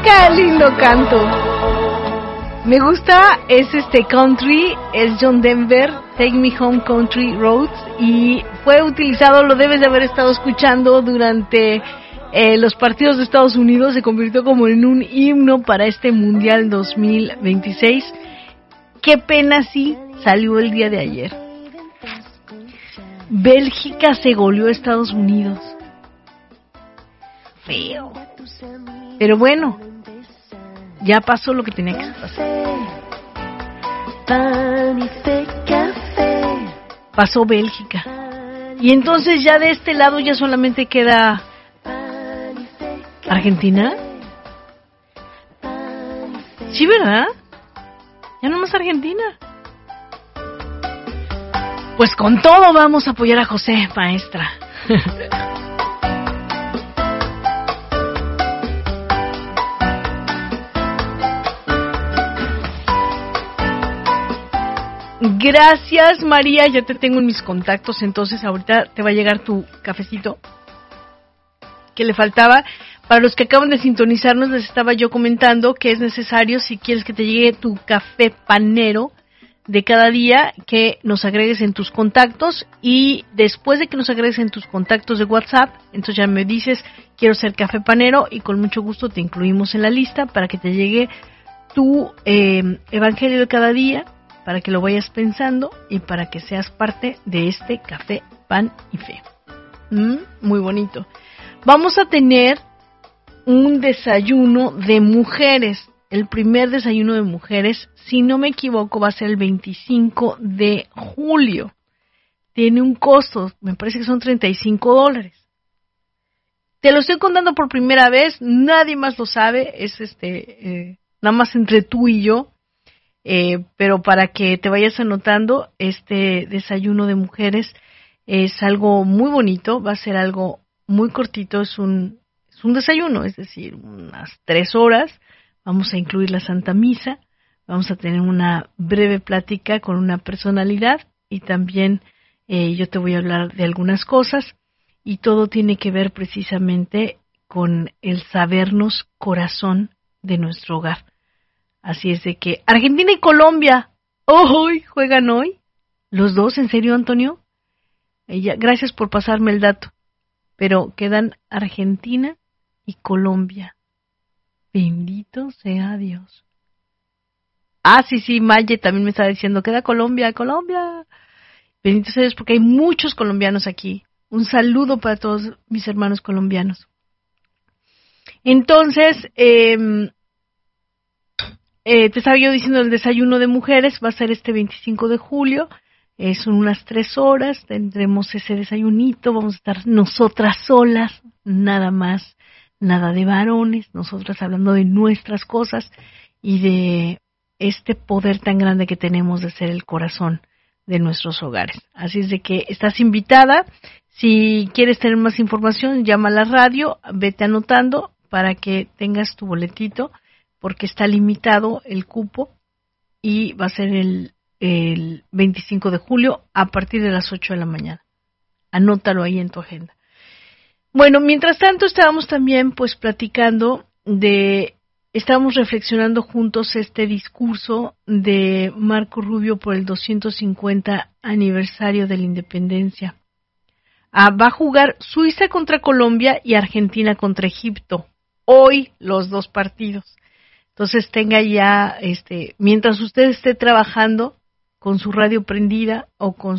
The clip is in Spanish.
¡Qué lindo canto! Me gusta, es country, es John Denver, Take Me Home Country Roads, y fue utilizado, lo debes de haber estado escuchando durante los partidos de Estados Unidos, se convirtió como en un himno para este Mundial 2026. Qué pena sí salió el día de ayer. Bélgica se goleó a Estados Unidos. Feo. Pero bueno, ya pasó lo que tenía que pasar. Pasó Bélgica. Y entonces ya de este lado ya solamente queda Argentina. Sí, ¿verdad? Ya no más Argentina. Pues con todo vamos a apoyar a José, maestra. Gracias, María, ya te tengo en mis contactos, entonces ahorita te va a llegar tu cafecito que le faltaba. Para los que acaban de sintonizarnos, les estaba yo comentando que es necesario, si quieres que te llegue tu café panero de cada día, que nos agregues en tus contactos, y después de que nos agregues en tus contactos de WhatsApp, entonces ya me dices, quiero ser café panero, y con mucho gusto te incluimos en la lista para que te llegue tu evangelio de cada día, para que lo vayas pensando y para que seas parte de este café, pan y fe. Muy bonito. Vamos a tener un desayuno de mujeres. El primer desayuno de mujeres, si no me equivoco, va a ser el 25 de julio. Tiene un costo, me parece que son $35. Te lo estoy contando por primera vez, nadie más lo sabe, es nada más entre tú y yo. Pero para que te vayas anotando, este desayuno de mujeres es algo muy bonito, va a ser algo muy cortito, es un desayuno, es decir, unas 3 horas, vamos a incluir la Santa Misa, vamos a tener una breve plática con una personalidad y también yo te voy a hablar de algunas cosas, y todo tiene que ver precisamente con el sabernos corazón de nuestro hogar. Así es de que Argentina y Colombia, hoy juegan hoy. Los dos, ¿en serio, Antonio? Gracias por pasarme el dato. Pero quedan Argentina y Colombia. Bendito sea Dios. Ah, sí, Maye también me estaba diciendo, queda Colombia. Bendito sea Dios, porque hay muchos colombianos aquí. Un saludo para todos mis hermanos colombianos. Entonces, te estaba yo diciendo, el desayuno de mujeres va a ser este 25 de julio, son unas 3 horas, tendremos ese desayunito, vamos a estar nosotras solas, nada más, nada de varones, nosotras hablando de nuestras cosas y de este poder tan grande que tenemos de ser el corazón de nuestros hogares. Así es de que estás invitada, si quieres tener más información, llama a la radio, vete anotando para que tengas tu boletito, porque está limitado el cupo y va a ser el 25 de julio a partir de las 8 de la mañana. Anótalo ahí en tu agenda. Bueno, mientras tanto estábamos también pues platicando estábamos reflexionando juntos este discurso de Marco Rubio por el 250 aniversario de la independencia. Va a jugar Suiza contra Colombia y Argentina contra Egipto. Hoy los dos partidos. Entonces tenga ya, mientras usted esté trabajando con su radio prendida o con